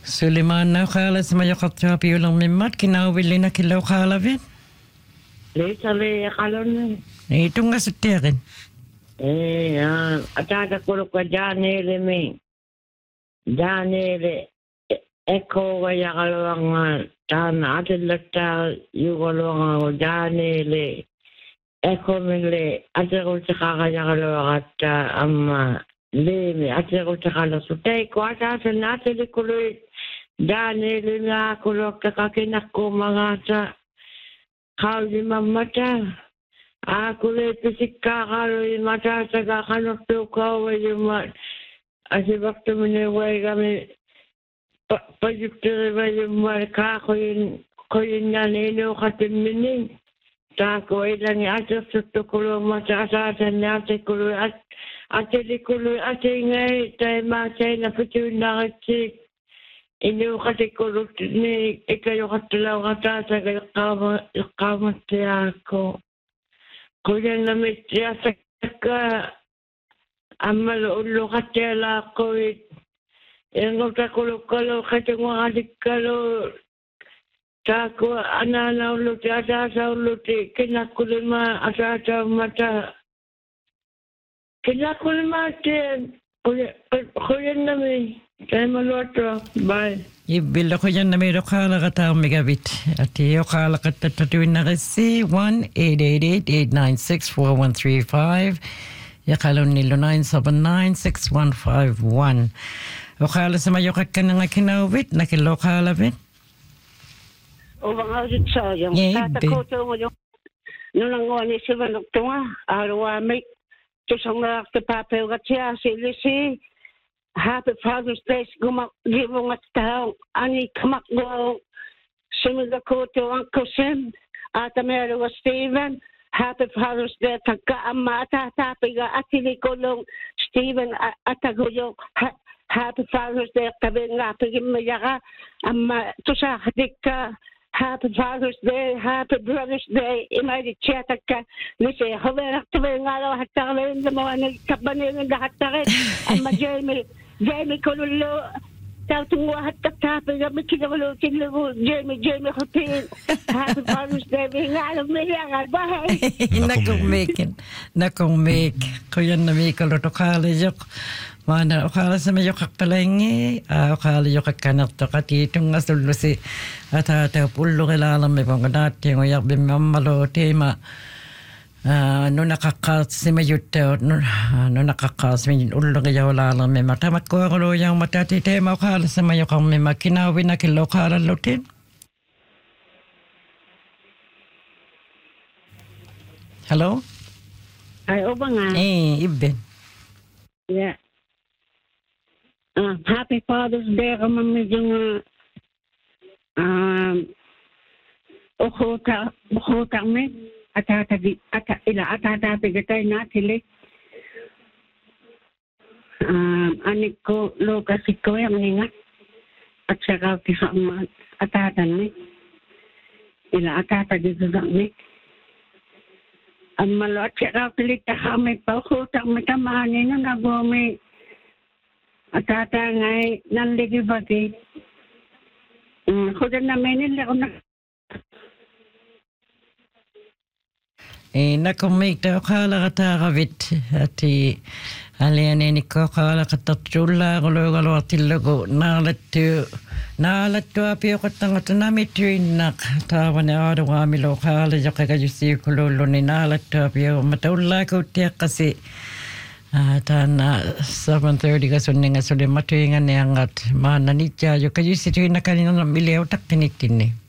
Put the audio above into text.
Suleiman na khala sa mayakatsa piulang mimat kinawili na kilaw khalawin. Leisa le kalon. Ito nga sa tiyakin. Atata ko ka janele me. Janele eko kaya kalawang tana atilata yukalawang janele eko mele atako sa kakaya kalawang at amma leme atako sa kalasutay ko atata natin kuloy janele na kulok kakakinak ko mga sa Kauli mamata, aku le pisika kauli mata saka kanok tu kau wajib asyik waktu menewai kami pajuteri wajib mereka koin nani no katin mini, tak kau ilangi aja suatu kulu mata asal nyate kulu ate kulu ate ngai tema saya nafitu nangcik. Ini kasi ko ni ikayo katulaw kata sa kamat ako. Kuya namin siya sa ka amal ulo katela ko yung kakulo-kulo kasi mga adikalo tako anana ulo tiada sa ulo ti kinakulima asa mata kinakulima ti kuya namin. Kaya maluto. Bye. Ibila ko yan na may rokala ka taong megabit. At yokala ka tatatuin na kasi 1-888-896-4135. Yakalon nilo 979-61151. Okala sa mayo ka na nga kinawit. Nakilokala bit. O mga ulit sa yung tatakoto mo yung nung nanguan ni Sivanok ito nga. Arawa may tusang nakakapapel ka siya. Silisi. Happy Father's Day, givong at taong ani kamakgo sumigaku to Uncle Sim at America Stephen. Happy Father's Day, tagkaama at tapiga at hilikulong Stephen at taguyo. Happy Father's Day, tabi nga pagin mayaka ama to sa hadik ka. Happy Father's Day, Happy Brother's Day. Imay chatak ka. Nisi, hawerak tabi nga law hatakalain na mga nagkabanin ng lahat-takit. Ama Jamie Kululo, Tatung Wahat Katapi, Mikinawalu, Tinlawu, Jamie Hopin, Happy Father's Day, Alam Miliang, bye. Nakong make. Kuya na may kalotokala yok. Mana okala sa mayo kakpalengi, okala yok kakanak to katitong asulusi at pulo kilalang may pangganati ng uyak bimamalo tema. No nakakas si mayute no nakakas min ulo kaya wala lang may matamat ko ako yung matati tema okala sa mayo kang may makinawin na kilokala lutin. Hello? Ay, oba nga. Iben. Yeah. Happy Father's Day ka medyo nga ukhuta me atata gatay natili anik ko Lucas ko yang ninga at saka kisama atatan me ila atata dito me malo at saka pilita kami pa ukhuta me tamahanin na nagome atata ngay nanligi bagi kuda na menin ako na nakumik daw kala katagavit ati alianeni ko kala katatula gulo atilago nalattu apio katangatanami tuinak tawane aro amilo kala yakagayusi kulolo ni nalattu apio matula ko tiakasi Tana 7:30 ka suninga suli matuingan niyangat mananitya yung kayo si tuwin na kanina ng miliyaw tak tinitin